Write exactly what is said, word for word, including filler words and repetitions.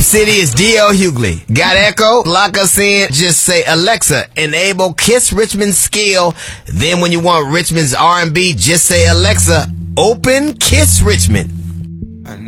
City, it's D L Hughley. Got Echo? Lock us in. Just say, Alexa, enable Kiss Richmond skill. Then when you want Richmond's R and B, just say, Alexa, open Kiss Richmond.